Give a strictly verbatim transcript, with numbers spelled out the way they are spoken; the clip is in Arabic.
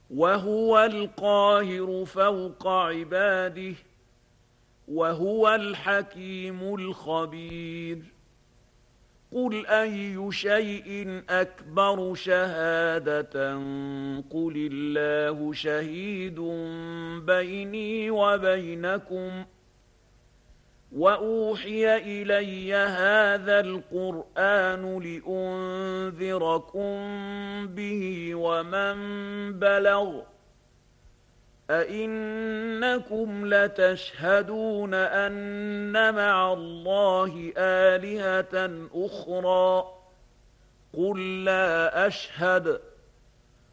وهو القاهر فوق عباده وهو الحكيم الخبير. قل أي شيء أكبر شهادة قل الله شهيد بيني وبينكم وأوحي إلي هذا القرآن لأنذركم به ومن بلغ أئنكم لتشهدون أن مع الله آلهة أخرى قل لا أشهد